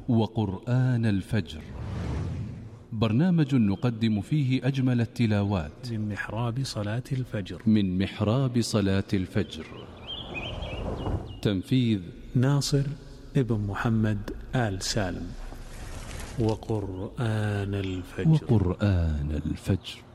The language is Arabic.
وقرآن الفجر، برنامج نقدم فيه أجمل التلاوات من محراب صلاة الفجر. تنفيذ ناصر ابن محمد آل سالم. وقرآن الفجر.